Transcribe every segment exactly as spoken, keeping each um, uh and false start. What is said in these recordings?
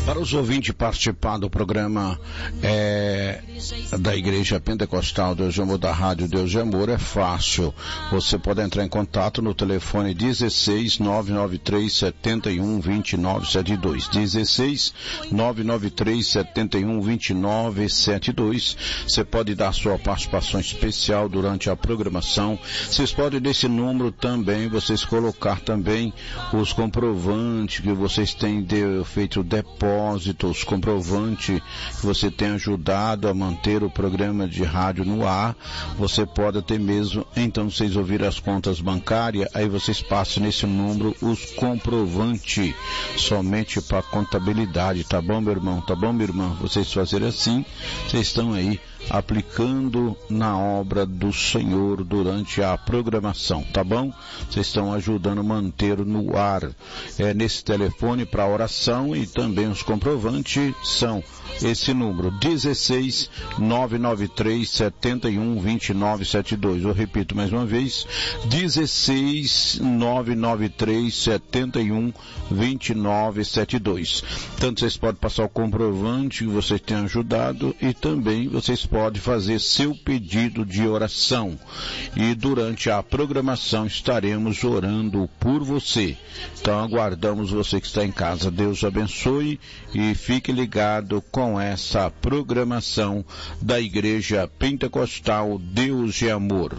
Para os ouvintes participar do programa é, da Igreja Pentecostal Deus de Amor, da Rádio Deus de Amor, é fácil. Você pode entrar em contato no telefone dezesseis, nove nove três, sete um, dois nove sete dois. dezesseis, nove nove três, sete um, dois nove sete dois. Você pode dar sua participação especial durante a programação. Vocês podem, nesse número também, vocês colocar também os comprovantes que vocês têm de, feito o depósito, os comprovantes que você tem ajudado a manter o programa de rádio no ar. Você pode até mesmo, então, vocês ouvirem as contas bancárias, aí vocês passam nesse número os comprovantes, somente para contabilidade, tá bom, meu irmão? Tá bom, minha irmã? Vocês fazerem assim, vocês estão aí aplicando na obra do Senhor durante a programação, tá bom? Vocês estão ajudando a manter no ar. É nesse telefone para oração, e também os comprovantes são esse número, dezesseis, nove nove três, sete um, dois nove sete dois. Eu repito mais uma vez, dezesseis, nove nove três, sete um, dois nove sete dois. Tanto vocês podem passar o comprovante que vocês têm ajudado, e também vocês podem fazer seu pedido de oração. E durante a programação estaremos orando por você. Então aguardamos você que está em casa. Deus abençoe e fique ligado com essa programação da Igreja Pentecostal Deus de Amor.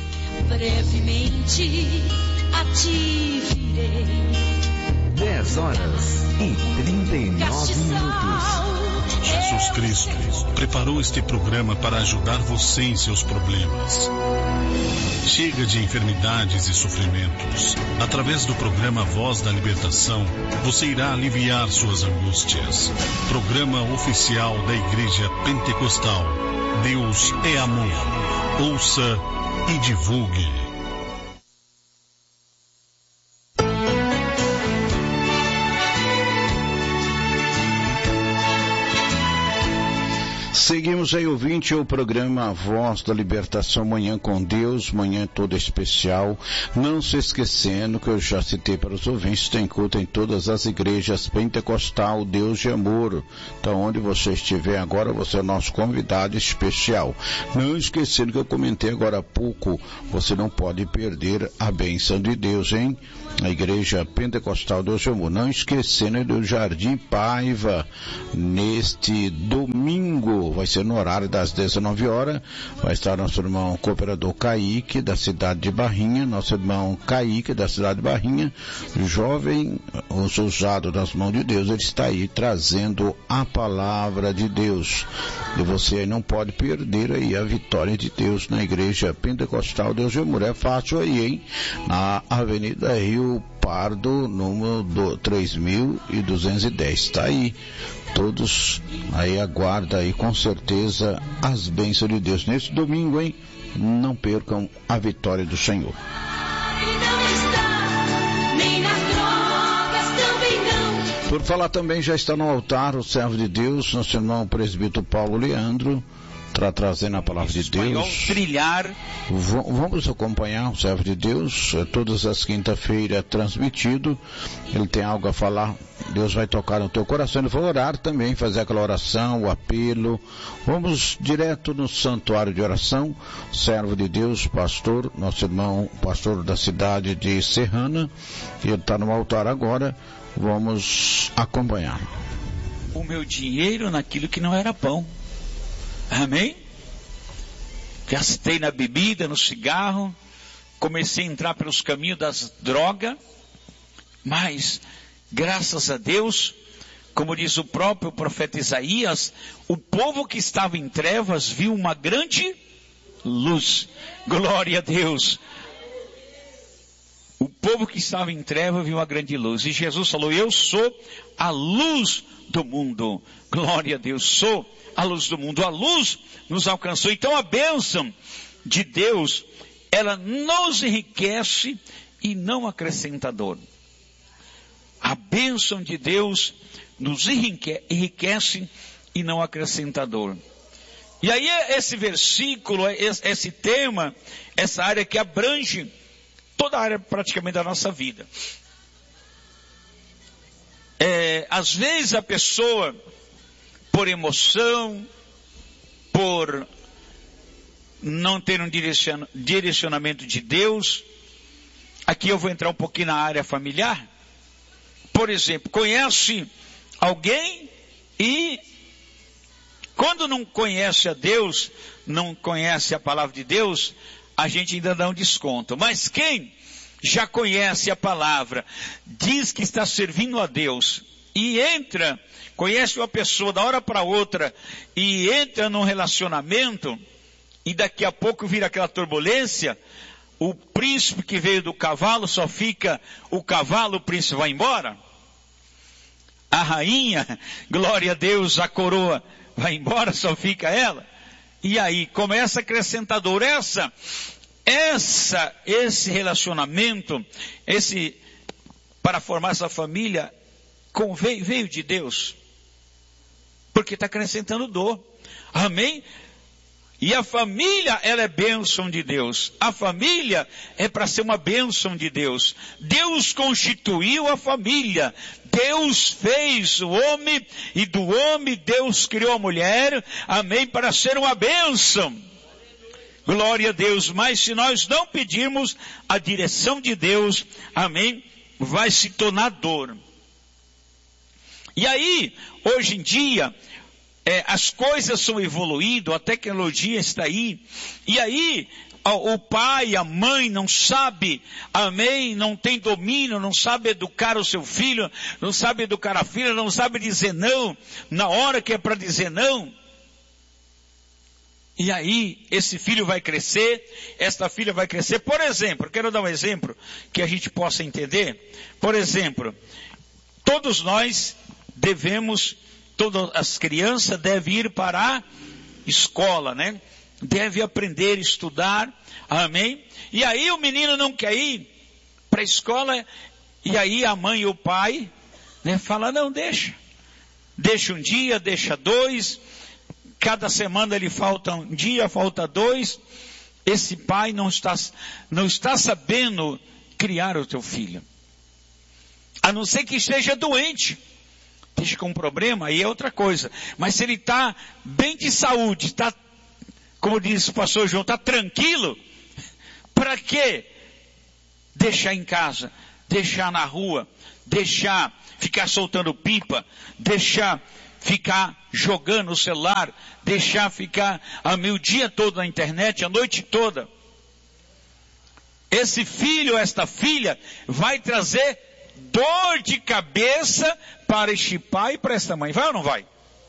Brevemente a ti virei. dez horas e trinta e nove minutos. Jesus Cristo preparou este programa para ajudar você em seus problemas. Chega de enfermidades e sofrimentos. Através do programa Voz da Libertação, você irá aliviar suas angústias. Programa oficial da Igreja Pentecostal Deus é Amor. Ouça e divulgue. Seguimos aí, ouvinte, o programa Voz da Libertação, Manhã com Deus, manhã toda especial. Não se esquecendo que eu já citei para os ouvintes, tem culto em todas as igrejas Pentecostal Deus de Amor. Então, onde você estiver agora, você é o nosso convidado especial. Não esquecendo que eu comentei agora há pouco, você não pode perder a bênção de Deus, hein? A Igreja Pentecostal Deus de Amor. Não esquecendo do Jardim Paiva, neste domingo, vai ser no horário das dezenove horas, vai estar nosso irmão cooperador Kaique, da cidade de Barrinha, nosso irmão Kaique, da cidade de Barrinha, jovem, usado das mãos de Deus, ele está aí trazendo a palavra de Deus. E você aí não pode perder aí a vitória de Deus na Igreja Pentecostal Deus de Amor. É fácil aí, hein? Na Avenida Rio Pardo, número três mil duzentos e dez. Está aí. Todos aí aguarda aí com certeza as bênçãos de Deus nesse domingo, hein? Não percam a vitória do Senhor. Por falar também, já está no altar o servo de Deus, nosso irmão presbítero Paulo Leandro, tra trazendo a palavra de Deus. Trilhar. V vamos acompanhar o servo de Deus, todas as quinta-feiras transmitido. Ele tem algo a falar, Deus vai tocar no teu coração. Ele vai orar também, fazer aquela oração, o apelo. Vamos direto no santuário de oração. Servo de Deus, pastor, nosso irmão, pastor da cidade de Serrana, ele está no altar agora. Vamos acompanhar. O meu dinheiro naquilo que não era pão. Amém? Gastei na bebida, no cigarro, comecei a entrar pelos caminhos das drogas, mas, graças a Deus, como diz o próprio profeta Isaías, o povo que estava em trevas viu uma grande luz. Glória a Deus. O povo que estava em trevas viu uma grande luz. E Jesus falou, eu sou a luz do mundo. Glória a Deus, sou a luz do mundo. A luz nos alcançou. Então a bênção de Deus, ela nos enriquece e não acrescenta dor. A bênção de Deus nos enriquece e não acrescenta dor. E aí esse versículo, esse tema, essa área que abrange toda a área praticamente da nossa vida. é, às vezes a pessoa, por emoção, por não ter um direcionamento de Deus, aqui eu vou entrar um pouquinho na área familiar. Por exemplo, conhece alguém e quando não conhece a Deus, não conhece a palavra de Deus, a gente ainda dá um desconto. Mas quem já conhece a palavra, diz que está servindo a Deus e entra, conhece uma pessoa da hora para outra e entra num relacionamento e daqui a pouco vira aquela turbulência, o príncipe que veio do cavalo só fica o cavalo, o príncipe vai embora. A rainha, glória a Deus, a coroa vai embora, só fica ela. E aí começa a acrescentador. Essa, essa, esse relacionamento, esse, para formar essa família, com, veio, veio de Deus. Porque está acrescentando dor. Amém? E a família, ela é bênção de Deus. A família é para ser uma bênção de Deus. Deus constituiu a família. Deus fez o homem e do homem Deus criou a mulher. Amém? Para ser uma bênção. Glória a Deus. Mas se nós não pedirmos a direção de Deus, amém? Vai se tornar dor. E aí, hoje em dia, É, as coisas são evoluindo, a tecnologia está aí, e aí o, o pai, a mãe não sabe, amém, não tem domínio, não sabe educar o seu filho, não sabe educar a filha, não sabe dizer não, na hora que é para dizer não. E aí esse filho vai crescer, esta filha vai crescer. Por exemplo, quero dar um exemplo que a gente possa entender. Por exemplo, todos nós devemos, todas as crianças devem ir para a escola, né? Deve aprender a estudar, amém? E aí o menino não quer ir para a escola, e aí a mãe e o pai, né, fala, não, deixa. Deixa um dia, deixa dois, cada semana ele falta um dia, falta dois. Esse pai não está, não está sabendo criar o teu filho. A não ser que esteja doente. Esteja com um problema, aí é outra coisa. Mas se ele está bem de saúde, está, como diz o pastor João, está tranquilo, para que deixar em casa, deixar na rua, deixar ficar soltando pipa, deixar ficar jogando o celular, deixar ficar amém, o dia todo na internet, a noite toda? Esse filho, esta filha, vai trazer dor de cabeça para este pai e para esta mãe. Vai ou não vai?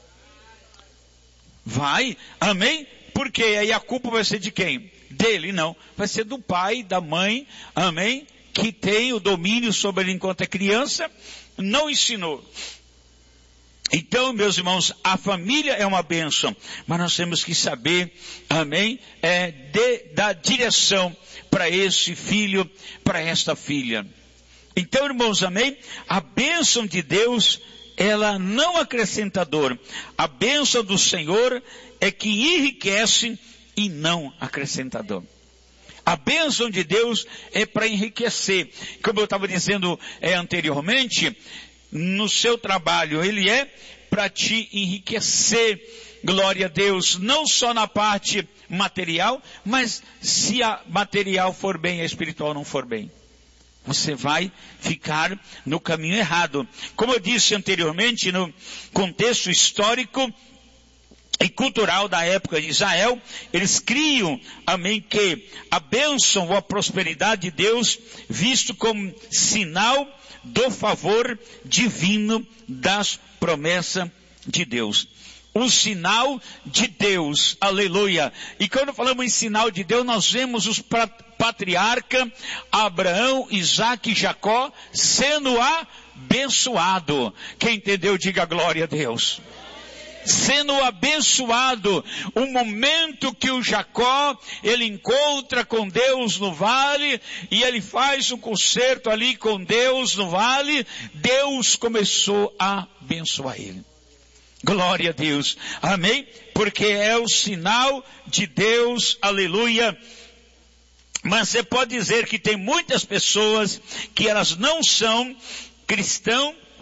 Vai, amém? Porque aí a culpa vai ser de quem? Dele, não. Vai ser do pai, da mãe, amém? Que tem o domínio sobre ele enquanto é criança, não ensinou. Então, meus irmãos, a família é uma bênção, mas nós temos que saber, amém, é, de, dar direção para esse filho, para esta filha. Então, irmãos, amém, a bênção de Deus, ela não acrescenta dor. A bênção do Senhor é que enriquece e não acrescenta dor. A bênção de Deus é para enriquecer. Como eu estava dizendo é, anteriormente, no seu trabalho, ele é para te enriquecer, glória a Deus, não só na parte material, mas se a material for bem, a espiritual não for bem, você vai ficar no caminho errado. Como eu disse anteriormente, no contexto histórico e cultural da época de Israel, eles criam, amém, que a bênção ou a prosperidade de Deus, visto como sinal do favor divino das promessas de Deus. O sinal de Deus, aleluia. E quando falamos em sinal de Deus, nós vemos os patriarcas Abraão, Isaque e Jacó sendo abençoado. Quem entendeu, diga glória a Deus. Sendo abençoado, o momento que o Jacó, ele encontra com Deus no vale, e ele faz um concerto ali com Deus no vale, Deus começou a abençoar ele. Glória a Deus, amém? Porque é o sinal de Deus, aleluia. Mas você pode dizer que tem muitas pessoas que elas não são cristãos,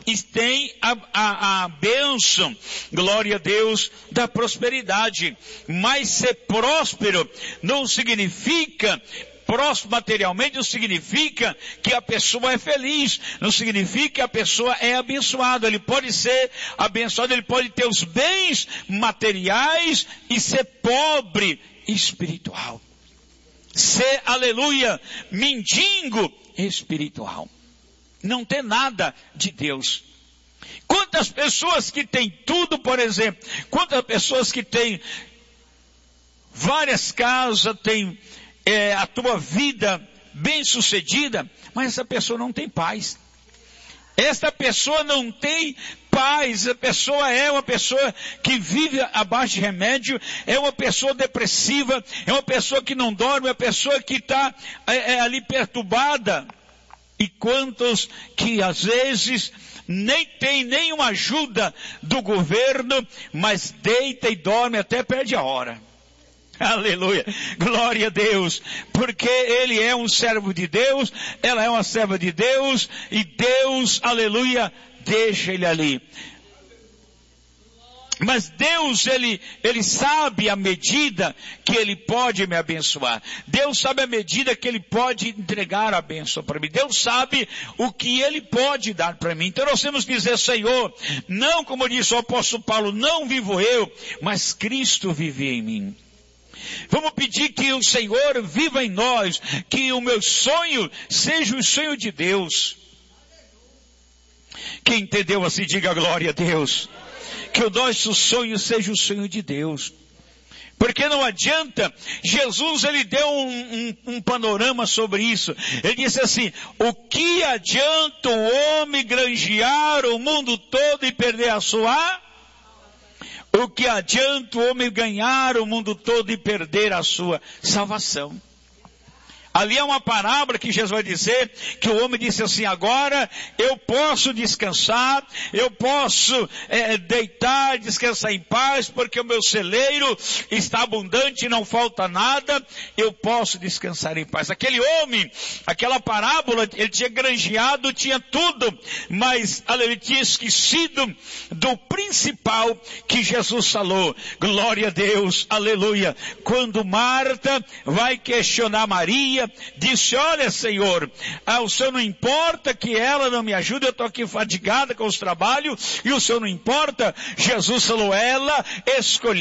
e tem a, a, a bênção, glória a Deus, da prosperidade. Mas ser próspero não significa, próximo materialmente não significa que a pessoa é feliz, não significa que a pessoa é abençoada. Ele pode ser abençoado, ele pode ter os bens materiais e ser pobre espiritual. Ser, aleluia, mendigo espiritual. Não ter nada de Deus. Quantas pessoas que têm tudo, por exemplo, quantas pessoas que têm várias casas, têm é, a tua vida bem sucedida, mas essa pessoa não tem paz. Esta pessoa não tem paz, a pessoa é uma pessoa que vive abaixo de remédio, é uma pessoa depressiva, é uma pessoa que não dorme, é uma pessoa que está é, é, ali perturbada. E quantos que às vezes nem tem nenhuma ajuda do governo, mas deita e dorme até perde a hora. Aleluia, glória a Deus, porque ele é um servo de Deus, ela é uma serva de Deus, e Deus, aleluia, deixa ele ali. Mas Deus, ele, ele sabe a medida que ele pode me abençoar. Deus sabe a medida que ele pode entregar a bênção para mim. Deus sabe o que ele pode dar para mim. Então nós temos que dizer, Senhor, não, como disse o apóstolo Paulo, não vivo eu, mas Cristo vive em mim. Vamos pedir que o Senhor viva em nós, que o meu sonho seja o sonho de Deus. Quem entendeu assim, diga glória a Deus. Que o nosso sonho seja o sonho de Deus. Porque não adianta, Jesus ele deu um, um, um panorama sobre isso. Ele disse assim, o que adianta o homem granjear o mundo todo e perder a sua? O que adianta o homem ganhar o mundo todo e perder a sua salvação? Ali é uma parábola que Jesus vai dizer, que o homem disse assim, agora eu posso descansar, eu posso é, deitar, descansar em paz, porque o meu celeiro está abundante e não falta nada, eu posso descansar em paz. Aquele homem, aquela parábola, ele tinha granjeado, tinha tudo, mas ele tinha esquecido do principal que Jesus falou. Glória a Deus, aleluia. Quando Marta vai questionar Maria, disse, olha Senhor, ah, o Senhor não importa que ela não me ajude, eu estou aqui fadigada com os trabalhos, e o Senhor não importa. Jesus falou, ela escolheu